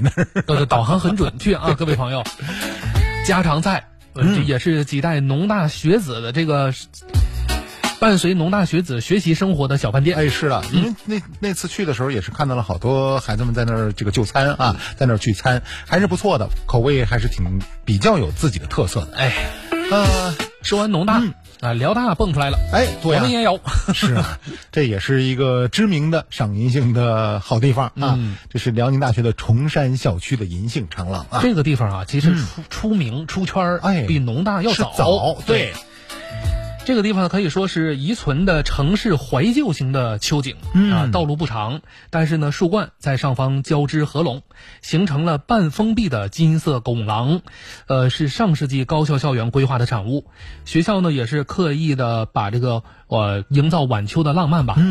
那儿。 对，导航很准确啊，各位朋友。家常菜，这也是几代农大学子的这个。伴随农大学子学习生活的小饭店。 哎，是的，因为那次去的时候也是看到了好多孩子们在那儿这个就餐啊，在那儿聚餐，还是不错的，口味还是比较有自己的特色的。 哎，说完农大辽大蹦出来了， 哎，对我们也有。 是啊，这也是一个知名的赏银杏的好地方啊。这是辽宁大学的崇山校区的银杏长廊啊。 这个地方啊，其实出名出圈比农大要早。 对。 这个地方可以说是遗存的城市怀旧型的秋景道路不长，但是呢树冠在上方交织合拢，形成了半封闭的金色拱廊，是上世纪高校校园规划的产物。学校呢也是刻意的把这个营造晚秋的浪漫吧，